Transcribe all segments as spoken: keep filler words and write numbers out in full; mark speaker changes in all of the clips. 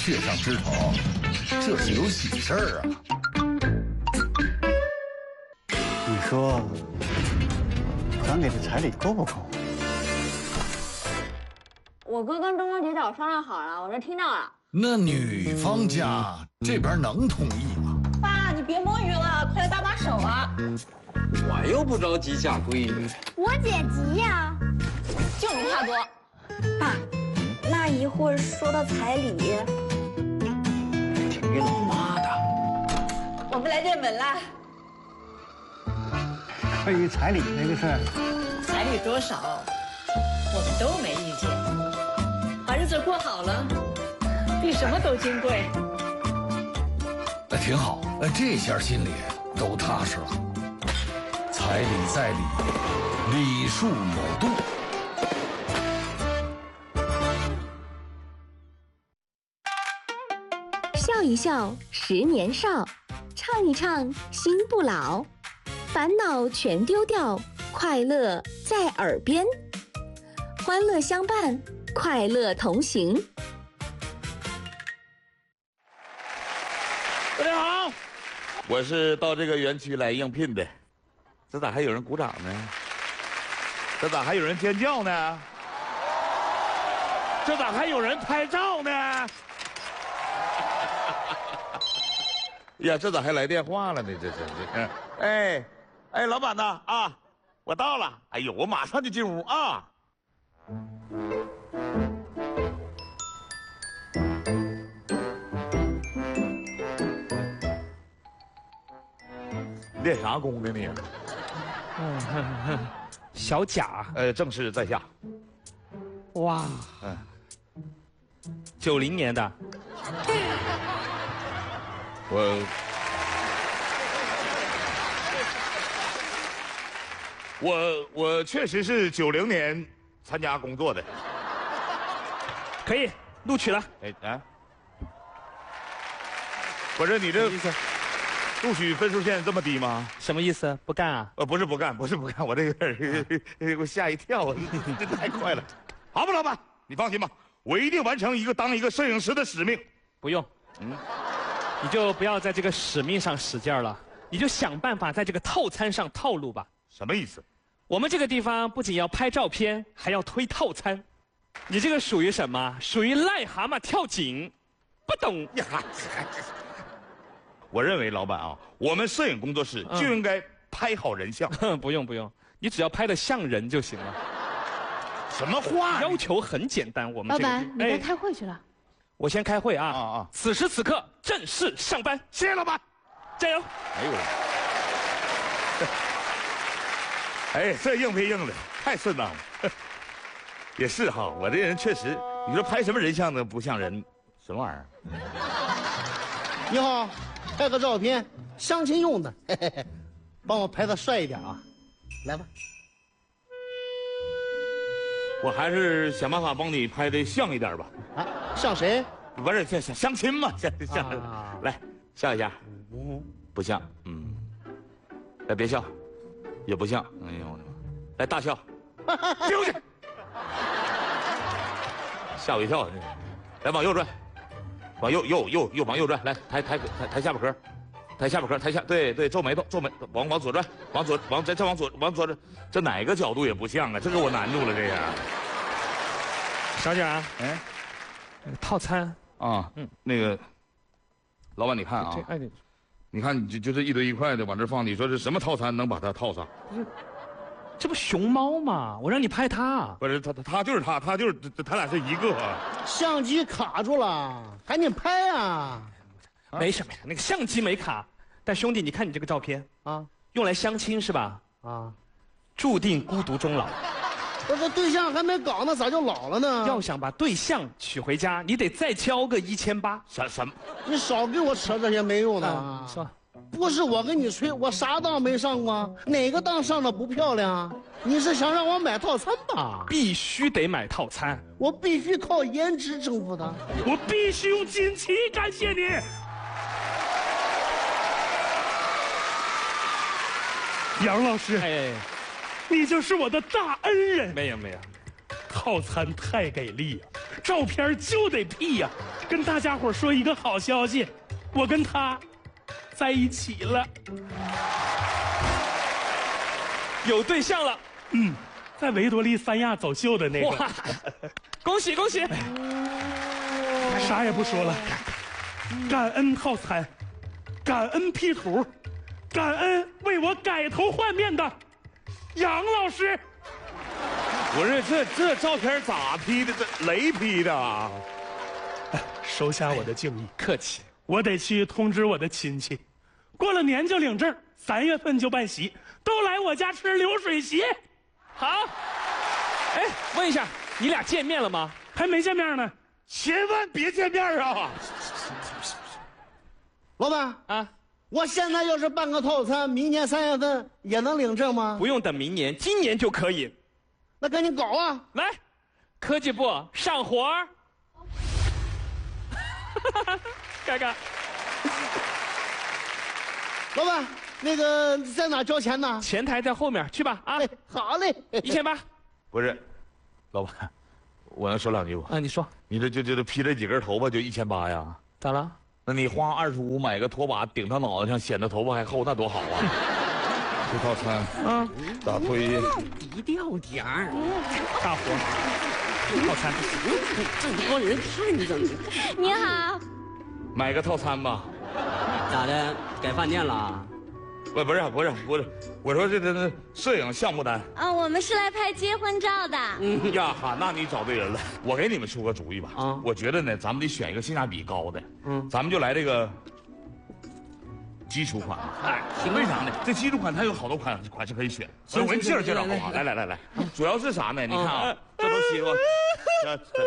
Speaker 1: 雀上枝头，这是有喜事儿啊！
Speaker 2: 你说，咱给这彩礼够不够？
Speaker 3: 我哥跟中国铁道商量好了，我这听到了。
Speaker 1: 那女方家这边能同意吗？
Speaker 3: 爸，你别摸鱼了，快来搭把手啊！
Speaker 4: 我又不着急嫁闺女，
Speaker 3: 我姐急呀，就你话多。爸，那一会儿说到彩礼，
Speaker 4: 挺给老妈的。
Speaker 3: 我们来电本了。
Speaker 2: 关于彩礼那个事儿，
Speaker 5: 彩礼多少，我们都没意见。把日子过好了，比什么都金贵。
Speaker 1: 那挺好，那这下心里都踏实了。彩礼在理，礼数有度。
Speaker 6: 笑一笑，十年少；唱一唱，心不老。烦恼全丢掉，快乐在耳边。欢乐相伴，快乐同行。
Speaker 7: 大家好，我是到这个园区来应聘的。这咋还有人鼓掌呢？这咋还有人尖叫呢？这咋还有人拍照呢？呀，这咋还来电话了呢？这这这，哎，哎，老板呐啊，我到了。哎呦，我马上就进屋啊。练啥功呢你？
Speaker 8: 嗯，小贾，
Speaker 7: 呃，正式在下。
Speaker 8: 哇，
Speaker 7: 嗯，
Speaker 8: 九零年的。
Speaker 7: 我我我确实是九零年参加工作的。
Speaker 8: 可以录取了。
Speaker 7: 哎啊，不是你这录取分数线这么低吗？
Speaker 8: 什么意思？不干啊？
Speaker 7: 呃，不是不干，不是不干，我这有点给我吓一跳，这太快了。好吧，老板，你放心吧，我一定完成一个当一个摄影师的使命。
Speaker 8: 不用，嗯，你就不要在这个使命上使劲了，你就想办法在这个套餐上套路吧。
Speaker 7: 什么意思？
Speaker 8: 我们这个地方不仅要拍照片，还要推套餐。你这个属于什么？属于癞蛤蟆跳井，不懂呀。
Speaker 7: 我认为老板啊，我们摄影工作室就应该拍好人像。
Speaker 8: 嗯、不用不用，你只要拍得像人就行了。
Speaker 7: 什么话？
Speaker 8: 要求很简单，我们
Speaker 3: 老
Speaker 8: 这个
Speaker 3: 板，你该开会去了。
Speaker 8: 哎、我先开会啊。
Speaker 7: 啊啊！
Speaker 8: 此时此刻正式上班。
Speaker 7: 谢谢老板，
Speaker 8: 加油！
Speaker 7: 哎呦，哎，这硬配硬的，太顺当了。也是哈，我这人确实，你说拍什么人像呢？不像人，什么玩意儿？
Speaker 9: 你好，拍个照片，相亲用的，嘿嘿嘿，帮我拍的帅一点啊！来吧。
Speaker 7: 我还是想办法帮你拍的像一点吧。
Speaker 9: 啊，像谁？
Speaker 7: 不是像相相亲嘛，像像、
Speaker 9: 啊、
Speaker 7: 来笑一下。
Speaker 9: 嗯，
Speaker 7: 不像，嗯。来别笑，也不像。哎呦我的妈！来大笑，丢去。吓我一跳！来往右转，往右右右右往右转，来抬抬抬抬下巴颏，抬下巴颏，抬下对对皱眉头皱眉，往往左转，往左往再再往左往左，这哪个角度也不像啊！这给我难住了，这样。
Speaker 8: 小贾，
Speaker 7: 哎，
Speaker 8: 套餐
Speaker 7: 啊，嗯，那个老板你看啊，
Speaker 8: 哎你，
Speaker 7: 你看你就就这一堆一块的往这放，你说这什么套餐能把它套上？
Speaker 8: 不是，这不熊猫吗？我让你拍它。
Speaker 7: 不是他他他就是他他就是他俩是一个、啊。
Speaker 9: 相机卡住了，赶紧拍啊！
Speaker 8: 没什么呀，那个相机没卡。但兄弟，你看你这个照片啊，用来相亲是吧？啊，注定孤独终老。
Speaker 9: 我这对象还没搞呢，咋就老了呢？
Speaker 8: 要想把对象娶回家，你得再交个一千八。
Speaker 7: 什什么？
Speaker 9: 你少给我扯这些没用的。
Speaker 8: 啊、是吧？
Speaker 9: 不是我跟你吹，我啥当没上过？哪个当上的不漂亮？你是想让我买套餐吧？
Speaker 8: 必须得买套餐，
Speaker 9: 我必须靠颜值征服他，
Speaker 8: 我必须用金钱感谢你。
Speaker 10: 杨老师，
Speaker 8: 哎，
Speaker 10: 你就是我的大恩人。
Speaker 8: 没有没有，
Speaker 10: 套餐太给力呀、啊，照片就得 P 呀、啊， 跟大家伙说一个好消息，我跟他在一起了。
Speaker 8: 有对象了。
Speaker 10: 嗯，在维多利三亚走秀的那个。
Speaker 8: 哇，恭喜恭喜！
Speaker 10: 啥也不说了，感恩套餐，感恩 P 图，感恩为我改头换面的杨老师。
Speaker 7: 不是这这照片咋 P 的？这雷 P 的啊！
Speaker 10: 收下我的敬意，
Speaker 8: 客气。
Speaker 10: 我得去通知我的亲戚，过了年就领证，三月份就办席，都来我家吃流水席。
Speaker 8: 好。哎，问一下，你俩见面了吗？
Speaker 10: 还没见面呢。
Speaker 7: 千万别见面啊！
Speaker 9: 老板
Speaker 8: 啊，
Speaker 9: 我现在要是办个套餐，明年三月份也能领证吗？
Speaker 8: 不用等明年，今年就可以。
Speaker 9: 那赶紧搞啊！
Speaker 8: 来，科技部上活儿。看看，
Speaker 9: 老板，那个在哪交钱呢？
Speaker 8: 前台在后面，去吧啊！
Speaker 9: 哎，好嘞，
Speaker 8: 一千八。
Speaker 7: 不是，老板，我能说两句不？
Speaker 8: 啊，你说，
Speaker 7: 你这就就披这几根头发就一千八呀？
Speaker 8: 咋了？
Speaker 7: 那你花二十五买个拖把顶他脑袋上，显得头发还厚，那多好啊！这套餐啊，大推
Speaker 4: 低调点儿，
Speaker 8: 大伙套餐，
Speaker 4: 这么多人看着呢。
Speaker 3: 你好，
Speaker 7: 买个套餐吧。
Speaker 4: 咋的？改饭店了？
Speaker 7: 不，不是，不是，不是，我说这这这摄影项目单。
Speaker 3: 啊，我们是来拍结婚照的。
Speaker 7: 嗯呀哈，那你找对人了。我给你们出个主意吧。啊，我觉得呢，咱们得选一个性价比高的。嗯，咱们就来这个基础款。哎，为啥呢？这基础款它有好多款款式可以选。所以我给你介绍介绍好不好？来来来来，主要是啥呢？你看啊，这都西瓜。这这。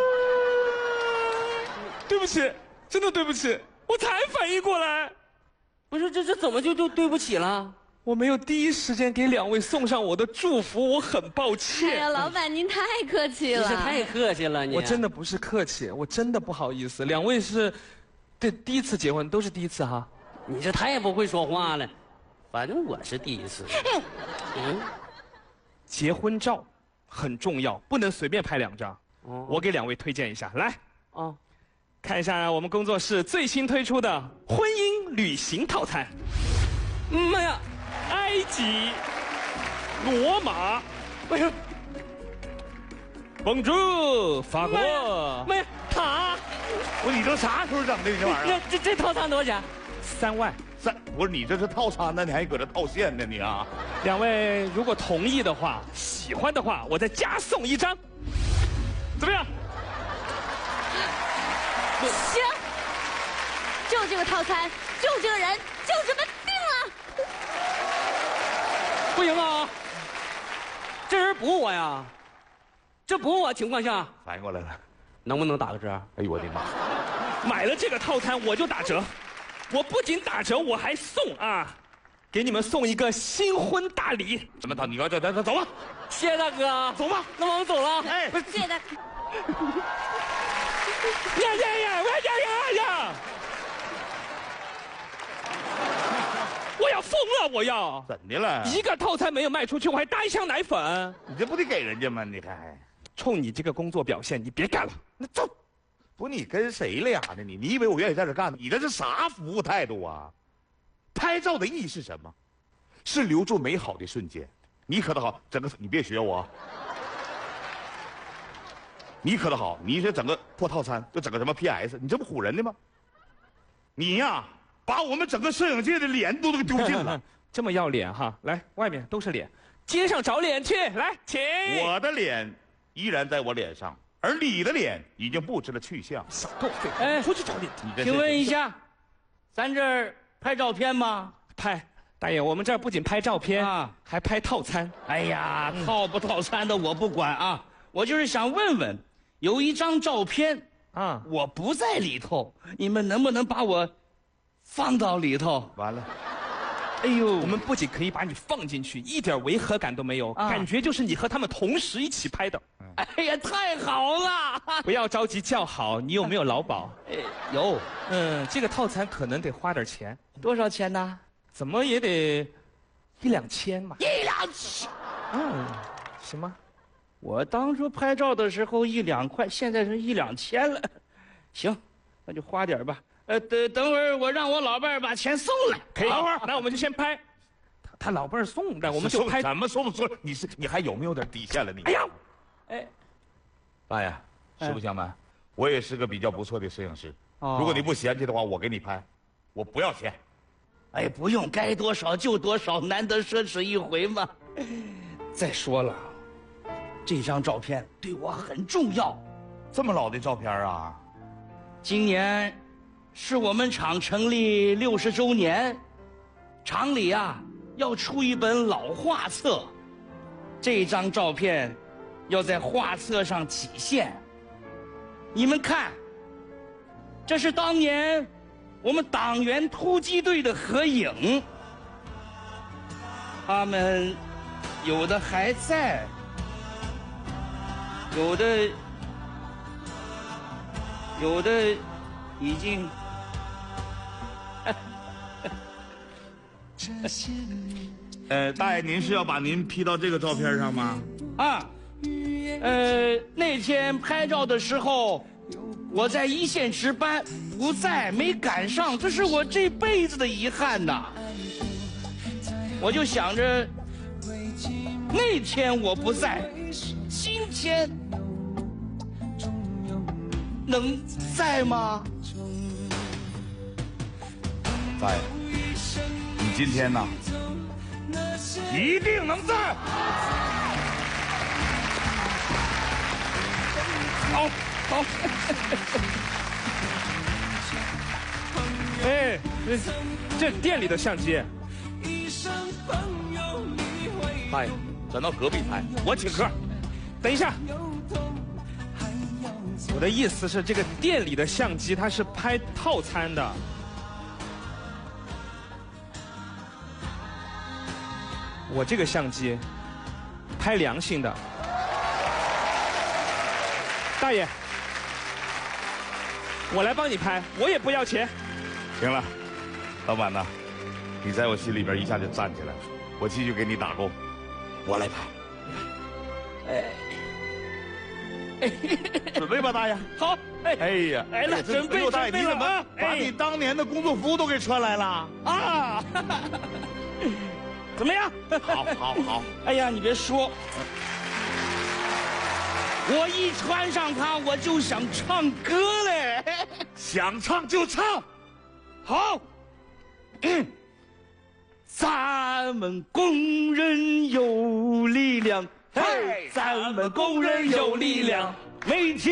Speaker 8: 对不起，真的对不起，我才反应过来。
Speaker 4: 不是，这这怎么就就对不起了？
Speaker 8: 我没有第一时间给两位送上我的祝福，我很抱歉。
Speaker 3: 哎呀，老板您太客气了，
Speaker 4: 你是太客气了，你。
Speaker 8: 我真的不是客气，我真的不好意思。两位是，对，第一次结婚，都是第一次哈。
Speaker 4: 你这太不会说话了，反正我是第一次。
Speaker 8: 嗯，结婚照很重要，不能随便拍两张。哦，我给两位推荐一下，来。哦。看一下我们工作室最新推出的婚姻旅行套餐。妈呀，埃及、罗马，哎呀，邦珠，法国，
Speaker 4: 妈呀，塔！
Speaker 7: 我你这啥时候整的？你这玩意儿？
Speaker 4: 这这套餐多少钱？
Speaker 8: 三万。
Speaker 7: 三，不是你这是套餐呢，你还搁这套现呢你啊？
Speaker 8: 两位如果同意的话，喜欢的话，我再加送一张，怎么样？
Speaker 3: 行，就这个套餐，就这个人，就这么定了。
Speaker 4: 不行啊，这人补我呀，这补我情况下
Speaker 7: 反应过来了，
Speaker 4: 能不能打个折？
Speaker 7: 哎呦我的妈！
Speaker 8: 买了这个套餐我就打折，我不仅打折，我还送啊，给你们送一个新婚大礼。
Speaker 7: 怎么打？你要这咱咱走吧。
Speaker 4: 谢谢大哥，
Speaker 7: 走吧。
Speaker 4: 那我们走了。
Speaker 7: 哎，
Speaker 3: 谢谢大哥。
Speaker 8: 呀呀呀！我呀呀呀！我要疯了！我要
Speaker 7: 怎的了？
Speaker 8: 一个套餐没有卖出去，我还搭一箱奶粉。
Speaker 7: 你这不得给人家吗？你还
Speaker 8: 冲你这个工作表现，你别干了。
Speaker 7: 那走，不，你跟谁俩呢？你你以为我愿意在这干？你这是啥服务态度啊？拍照的意义是什么？是留住美好的瞬间。你可倒好，整个你别学我。你可倒好，你这整个破套餐，就整个什么 P S， 你这不唬人的吗？你呀，把我们整个摄影界的脸都给丢尽了。
Speaker 8: 这么要脸哈？来，外面都是脸，街上找脸去。来，请。
Speaker 7: 我的脸依然在我脸上，而你的脸已经不知了去向。
Speaker 8: 少给我废话！
Speaker 4: 哎，
Speaker 8: 出去找脸。
Speaker 4: 请问一下，咱这儿拍照片吗？
Speaker 8: 拍。大爷，我们这儿不仅拍照片啊，还拍套餐。
Speaker 11: 哎呀，套不套餐的我不管啊，我就是想问问，有一张照片啊，我不在里头，你们能不能把我放到里头？
Speaker 7: 完了，
Speaker 8: 哎呦，我们不仅可以把你放进去，一点违和感都没有，啊、感觉就是你和他们同时一起拍的。
Speaker 11: 哎呀，太好了！
Speaker 8: 不要着急叫好，你有没有劳保？
Speaker 11: 有。
Speaker 8: 嗯，这个套餐可能得花点钱。
Speaker 11: 多少钱呢？
Speaker 8: 怎么也得一两千嘛。
Speaker 11: 一两千？
Speaker 8: 嗯，什么？
Speaker 11: 我当初拍照的时候一两块，现在是一两千了。行， 那就花点吧。呃，等等会儿我让我老伴儿把钱送来。
Speaker 8: 可以，等会儿，那我们就先拍。他他老伴儿送的，我们就拍。
Speaker 7: 怎么送不送？你是你还有没有点底线了你？
Speaker 11: 哎呀，哎，
Speaker 7: 大爷，实不相瞒，我也是个比较不错的摄影师。
Speaker 11: 哦
Speaker 7: 如果你不嫌弃的话，我给你拍，我不要钱。
Speaker 11: 哎，不用，该多少就多少，难得奢侈一回嘛。再说了，这张照片对我很重要。
Speaker 7: 这么老的照片啊！
Speaker 11: 今年是我们厂成立六十周年，厂里啊要出一本老画册，这张照片要在画册上体现。你们看，这是当年我们党员突击队的合影，他们有的还在，有的有的已经
Speaker 7: 呃，大爷，您是要把您 P 到这个照片上吗？
Speaker 11: 啊，呃，那天拍照的时候，我在一线值班，不在，没赶上，这是我这辈子的遗憾呐。我就想着，那天我不在，今天能在吗？
Speaker 7: 大爷，你今天呢，一定能在。
Speaker 11: 好，好。
Speaker 8: 哎，这店里的相机。
Speaker 7: 大爷，咱到隔壁拍，我请客。
Speaker 8: 等一下，我的意思是，这个店里的相机它是拍套餐的。我这个相机拍良心的。大爷，我来帮你拍，我也不要钱。
Speaker 7: 行了，老板呐，你在我心里边一下就站起来了，我继续给你打工，我来拍。
Speaker 11: 哎，
Speaker 7: 准备吧，大爷。
Speaker 11: 好。
Speaker 7: 哎呀，
Speaker 11: 来了，准备
Speaker 7: 大爷，你怎么把你
Speaker 11: 哎
Speaker 7: 当年的工作服都给穿来了？
Speaker 11: 啊？怎么样？
Speaker 7: 好，好，好。
Speaker 11: 哎呀，你别说，我一穿上它，我就想唱歌嘞。
Speaker 7: 想唱就唱。
Speaker 11: 好。嗯，咱们工人有力量，嘿，咱们工人有力量，每天。